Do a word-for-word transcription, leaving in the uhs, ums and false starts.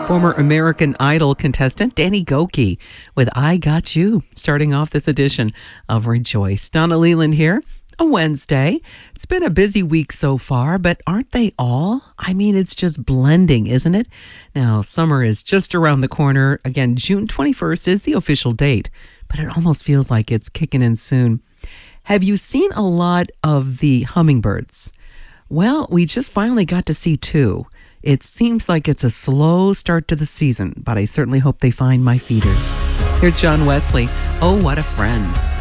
Former American Idol contestant Danny Gokey with I Got You, starting off this edition of Rejoice. Donna Leland here, a Wednesday. It's been a busy week so far, but aren't they all? I mean, it's just blending, isn't it? Now, summer is just around the corner. Again, June twenty-first is the official date, but it almost feels like it's kicking in soon. Have you seen a lot of the hummingbirds? Well, we just finally got to see two. It seems like it's a slow start to the season, but I certainly hope they find my feeders. Here's John Wesley. Oh, what a friend.